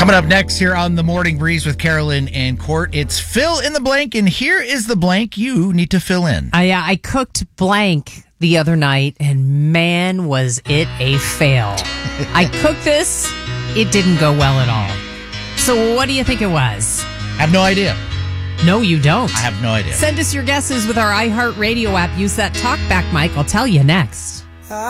Coming up next here on the Morning Breeze with Carolyn and Court, it's fill in the blank, and here is the blank you need to fill in. I cooked blank the other night, and man, was it a fail. I cooked this, it didn't go well at all. So what do you think it was? I have no idea. No, you don't. I have no idea. Send us your guesses with our iHeartRadio app. Use that talkback mic. I'll tell you next.